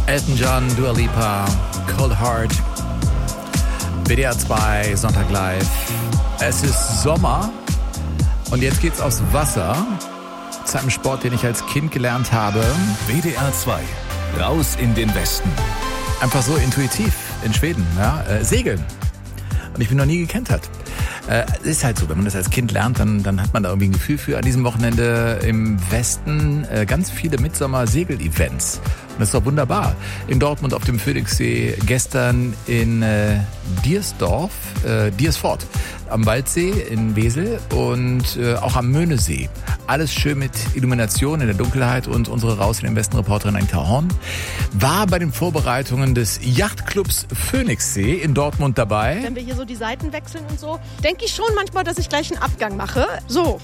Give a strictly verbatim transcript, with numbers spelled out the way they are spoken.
Elton John, Dua Lipa, Cold Heart, W D R zwei, Sonntag live. Es ist Sommer und jetzt geht's aufs Wasser. Zu einem Sport, den ich als Kind gelernt habe. W D R zwei, raus in den Westen. Einfach so intuitiv in Schweden, ja, äh, segeln. Und ich bin noch nie gekentert. Äh, ist halt so, wenn man das als Kind lernt, dann, dann hat man da irgendwie ein Gefühl für. An diesem Wochenende im Westen äh, ganz viele Mitsommer-Segel-Events. Und das ist doch wunderbar. In Dortmund auf dem Phoenixsee, gestern in äh, Diersdorf, äh, Diersfort am Waldsee in Wesel und äh, auch am Möhnesee. Alles schön mit Illumination in der Dunkelheit und unsere Raus in den Westen Reporterin Anita Horn war bei den Vorbereitungen des Yachtclubs Phoenixsee in Dortmund dabei. Wenn wir hier so die Seiten wechseln und so, denke ich schon manchmal, dass ich gleich einen Abgang mache. So.